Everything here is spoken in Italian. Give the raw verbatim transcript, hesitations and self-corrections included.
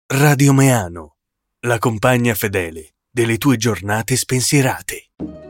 Radio Meano, la compagna fedele delle tue giornate spensierate.